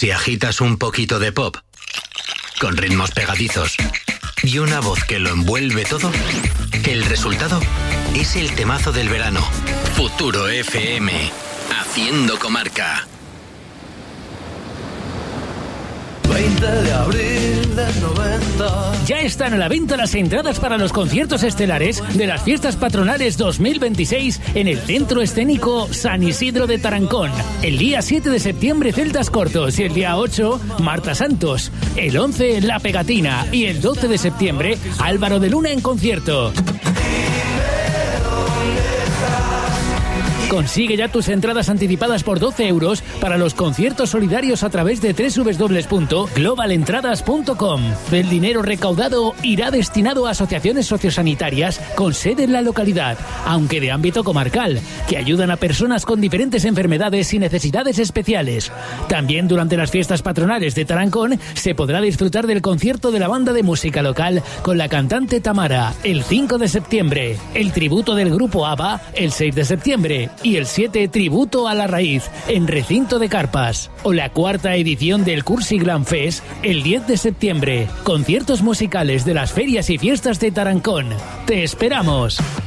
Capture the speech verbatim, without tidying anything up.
Si agitas un poquito de pop, con ritmos pegadizos y una voz que lo envuelve todo, el resultado es el temazo del verano. Futuro F M, haciendo comarca. veinte de abril del noventa. Ya están a la venta las entradas para los conciertos estelares de las fiestas patronales dos mil veintiséis en el Centro Escénico San Isidro de Tarancón. El día siete de septiembre, Celtas Cortos, y el día ocho, Marta Santos. El once, La Pegatina, y el doce de septiembre, Álvaro de Luna en concierto. Consigue ya tus entradas anticipadas por doce euros para los conciertos solidarios a través de doble u doble u doble u punto global entradas punto com. El dinero recaudado irá destinado a asociaciones sociosanitarias con sede en la localidad, aunque de ámbito comarcal, que ayudan a personas con diferentes enfermedades y necesidades especiales. También durante las fiestas patronales de Tarancón se podrá disfrutar del concierto de la banda de música local con la cantante Tamara el cinco de septiembre, el tributo del grupo ABBA el seis de septiembre y el siete, tributo a la raíz en Recinto de Carpas, o la cuarta edición del Cursi Glam Fest el diez de septiembre. Conciertos musicales de las ferias y fiestas de Tarancón. ¡Te esperamos!